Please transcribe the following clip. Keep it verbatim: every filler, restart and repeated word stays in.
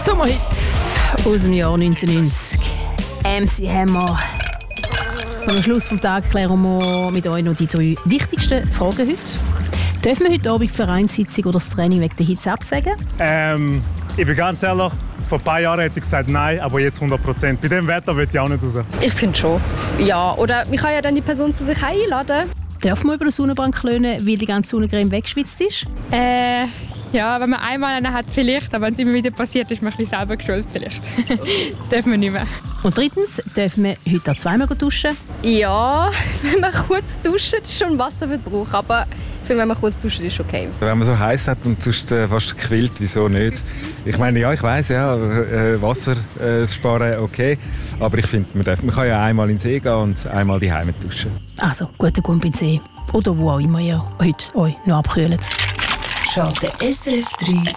Sommerhit aus dem Jahr neunzehnhundertneunzig. M C Hammer. Und am Schluss des Tages klären wir mit euch noch die drei wichtigsten Fragen heute. Dürfen wir heute Abend die Vereinssitzung oder das Training wegen der Hitze absagen? Ähm, ich bin ganz ehrlich, vor ein paar Jahren hätte ich gesagt nein, aber jetzt hundert Prozent. Bei dem Wetter würde ich auch nicht raus. Ich finde schon. Ja, oder man kann ja dann die Person zu sich einladen. Dürfen wir über den Sonnenbrand klönen, weil die ganze Sonnencreme weggeschwitzt ist? Äh, ja, wenn man einmal einen hat, vielleicht. Aber wenn es immer wieder passiert, ist man ein bisschen selber geschuld vielleicht. Dürfen wir nicht mehr. Und drittens, dürfen wir heute auch zweimal duschen? Ja, wenn man kurz duscht, ist schon Wasserverbrauch. Aber ich finde, wenn man kurz duscht, ist okay. Wenn man so heiß hat und sonst äh, fast quillt, wieso nicht? Ich meine, ja, ich weiss, ja, äh, Wasser äh, sparen, okay. Aber ich finde, man, man kann ja einmal in den See gehen und einmal die Heime duschen. Also, guten Gump in den See. Oder wo auch immer ihr heute euch noch abkühlt. Schalte S R F drei